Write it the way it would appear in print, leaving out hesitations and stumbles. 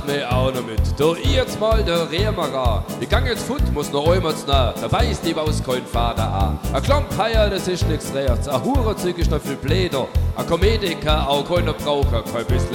mir auch noch mit. Da jetzt mal der Rehmacher. Ich gang jetzt fort, muss noch einmal zu nah. Dabei ist die Baus kein Vater an. Ein Klampfeier, das ist nix rechts. Ein Hurenzeug ist noch viel bläder. Ein Komediker, auch keiner braucht kein bisschen.